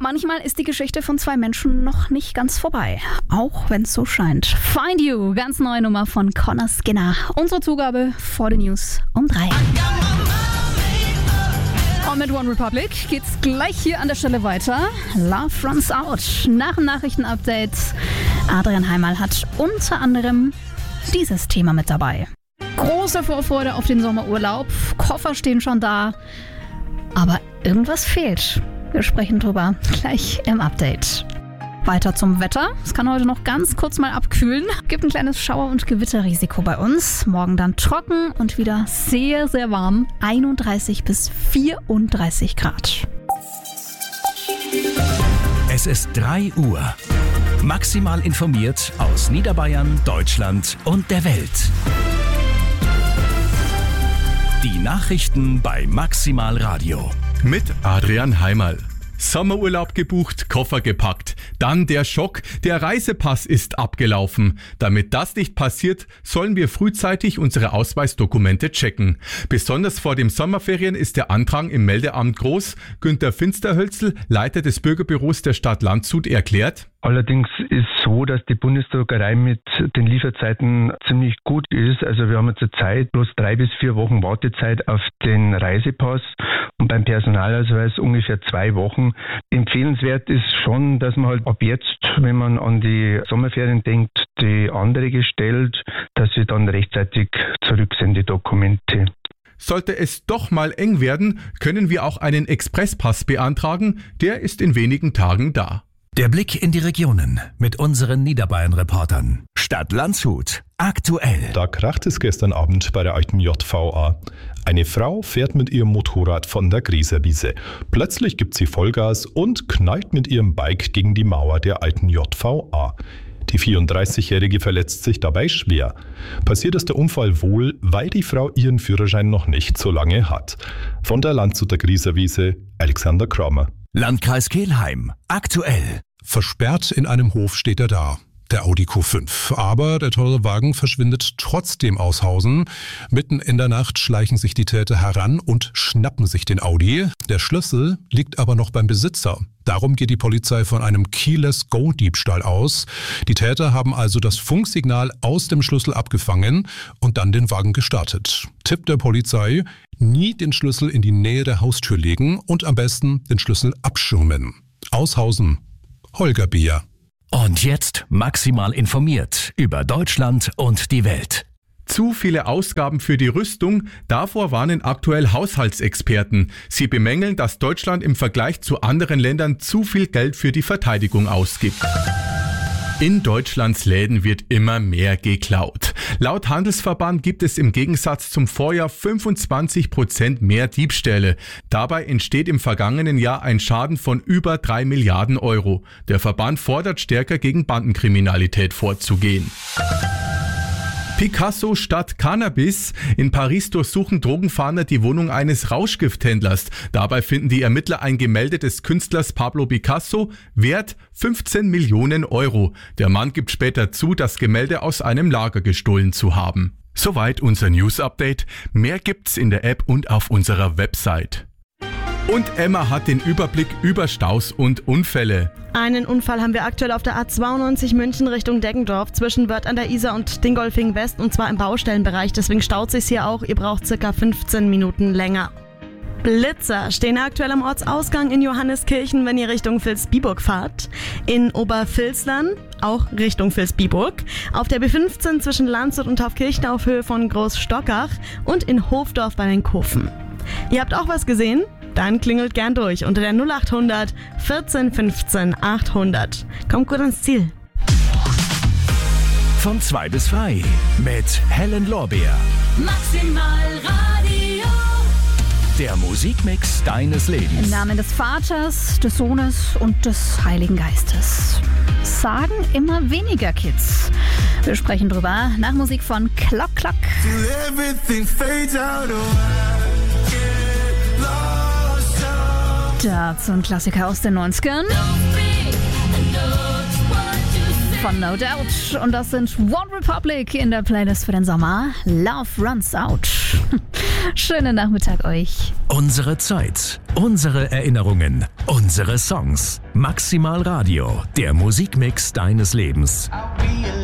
Manchmal ist die Geschichte von zwei Menschen noch nicht ganz vorbei, auch wenn es so scheint. Find You, ganz neue Nummer von Connor Skinner. Unsere Zugabe vor den News um 3. Und mit One Republic geht's gleich hier an der Stelle weiter. Love Runs Out. Nach dem Nachrichtenupdate. Adrian Heimal hat unter anderem dieses Thema mit dabei. Große Vorfreude auf den Sommerurlaub. Koffer stehen schon da. Aber irgendwas fehlt. Wir sprechen drüber gleich im Update. Weiter zum Wetter. Es kann heute noch ganz kurz mal abkühlen. Gibt ein kleines Schauer- und Gewitterrisiko bei uns. Morgen dann trocken und wieder sehr, sehr warm. 31 bis 34 Grad. Es ist 3 Uhr. Maximal informiert aus Niederbayern, Deutschland und der Welt. Die Nachrichten bei Maximal Radio. Mit Adrian Heimal. Sommerurlaub gebucht, Koffer gepackt. Dann der Schock, der Reisepass ist abgelaufen. Damit das nicht passiert, sollen wir frühzeitig unsere Ausweisdokumente checken. Besonders vor den Sommerferien ist der Andrang im Meldeamt groß. Günter Finsterhölzl, Leiter des Bürgerbüros der Stadt Landshut, erklärt: Allerdings ist so, dass die Bundesdruckerei mit den Lieferzeiten ziemlich gut ist. Also wir haben jetzt zurzeit bloß 3 bis 4 Wochen Wartezeit auf den Reisepass und beim Personalausweis ungefähr 2 Wochen. Empfehlenswert ist schon, dass man halt ab jetzt, wenn man an die Sommerferien denkt, die Anträge stellt, dass wir dann rechtzeitig zurücksenden, die Dokumente. Sollte es doch mal eng werden, können wir auch einen Expresspass beantragen. Der ist in wenigen Tagen da. Der Blick in die Regionen mit unseren Niederbayern-Reportern. Stadt Landshut. Aktuell. Da kracht es gestern Abend bei der alten JVA. Eine Frau fährt mit ihrem Motorrad von der Gräserwiese. Plötzlich gibt sie Vollgas und knallt mit ihrem Bike gegen die Mauer der alten JVA. Die 34-Jährige verletzt sich dabei schwer. Passiert ist der Unfall wohl, weil die Frau ihren Führerschein noch nicht so lange hat. Von der Landshuter Gräserwiese, Alexander Kramer. Landkreis Kelheim. Aktuell. Versperrt in einem Hof steht er da, der Audi Q5. Aber der teure Wagen verschwindet trotzdem aus Hausen. Mitten in der Nacht schleichen sich die Täter heran und schnappen sich den Audi. Der Schlüssel liegt aber noch beim Besitzer. Darum geht die Polizei von einem Keyless-Go-Diebstahl aus. Die Täter haben also das Funksignal aus dem Schlüssel abgefangen und dann den Wagen gestartet. Tipp der Polizei: nie den Schlüssel in die Nähe der Haustür legen und am besten den Schlüssel abschirmen. Aus Hausen, Holger Beer. Und jetzt maximal informiert über Deutschland und die Welt. Zu viele Ausgaben für die Rüstung, davor warnen aktuell Haushaltsexperten. Sie bemängeln, dass Deutschland im Vergleich zu anderen Ländern zu viel Geld für die Verteidigung ausgibt. In Deutschlands Läden wird immer mehr geklaut. Laut Handelsverband gibt es im Gegensatz zum Vorjahr 25% mehr Diebstähle. Dabei entsteht im vergangenen Jahr ein Schaden von über 3 Milliarden Euro. Der Verband fordert stärker gegen Bandenkriminalität vorzugehen. Picasso statt Cannabis. In Paris durchsuchen Drogenfahnder die Wohnung eines Rauschgifthändlers. Dabei finden die Ermittler ein Gemälde des Künstlers Pablo Picasso, wert 15 Millionen Euro. Der Mann gibt später zu, das Gemälde aus einem Lager gestohlen zu haben. Soweit unser News-Update. Mehr gibt's in der App und auf unserer Website. Und Emma hat den Überblick über Staus und Unfälle. Einen Unfall haben wir aktuell auf der A92 München Richtung Deggendorf zwischen Wörth an der Isar und Dingolfing West, und zwar im Baustellenbereich. Deswegen staut sich's hier auch. Ihr braucht circa 15 Minuten länger. Blitzer stehen aktuell am Ortsausgang in Johanneskirchen, wenn ihr Richtung Vilsbiburg fahrt. In Obervilslern auch Richtung Vilsbiburg. Auf der B15 zwischen Landshut und Taufkirchen auf Höhe von Großstockach und in Hofdorf bei den Kufen. Ihr habt auch was gesehen? Dann klingelt gern durch unter der 0800 14 15 800. Kommt gut ans Ziel. Von 2 bis 3 mit Helen Lorbeer. Maximal Radio. Der Musikmix deines Lebens. Im Namen des Vaters, des Sohnes und des Heiligen Geistes. Sagen immer weniger Kids. Wir sprechen drüber nach Musik von Clock Clock. Dazu ein Klassiker aus den 90ern. Von No Doubt. Und das sind One Republic in der Playlist für den Sommer. Love Runs Out. Schönen Nachmittag euch. Unsere Zeit, unsere Erinnerungen, unsere Songs. Maximal Radio, der Musikmix deines Lebens.